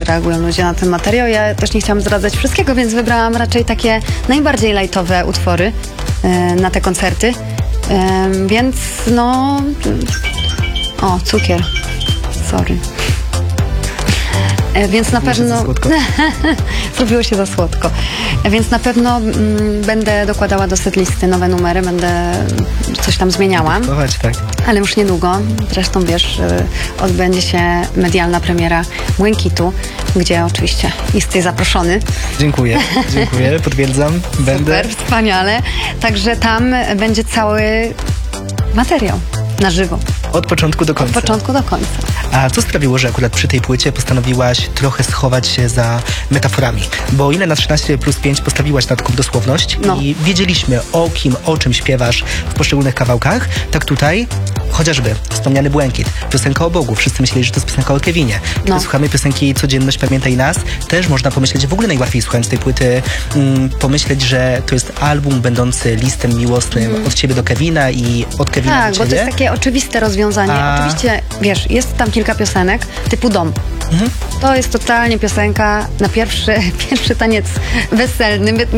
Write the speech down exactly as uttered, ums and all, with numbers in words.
zareagują ludzie na ten materiał. Ja też nie chciałam zdradzać wszystkiego, więc wybrałam raczej takie najbardziej lajtowe utwory e, na te koncerty. E, więc no... O, cukier. Sorry. E, więc na Zrobiło pewno... się za słodko. Zrobiło się za słodko. E, więc na pewno mm, będę dokładała do setlisty nowe numery, będę coś tam zmieniała. Kochać, tak. Ale już niedługo, zresztą wiesz, y, odbędzie się medialna premiera Błękitu, gdzie oczywiście jesteś zaproszony. Dziękuję, dziękuję, potwierdzam. Będę. Super, wspaniale. Także tam będzie cały materiał na żywo. Od początku do końca. Od początku do końca. A co sprawiło, że akurat przy tej płycie postanowiłaś trochę schować się za metaforami? Bo o ile na trzynaście plus pięć postawiłaś na taką dosłowność No. i wiedzieliśmy o kim, o czym śpiewasz w poszczególnych kawałkach, tak tutaj chociażby wspomniany Błękit, piosenka o Bogu. Wszyscy myśleli, że to jest piosenka o Kevinie. Kiedy No. słuchamy piosenki Codzienność Pamiętaj Nas, też można pomyśleć, że w ogóle najłatwiej słuchając tej płyty mm, pomyśleć, że to jest album będący listem miłosnym mm. od ciebie do Kevina i od Kevina Tak, do bo ciebie. to jest takie oczywiste rozwiązanie. A... Oczywiście, wiesz, jest tam kilka piosenek typu Dom. Mhm. To jest totalnie piosenka na pierwszy, pierwszy taniec weselny. My,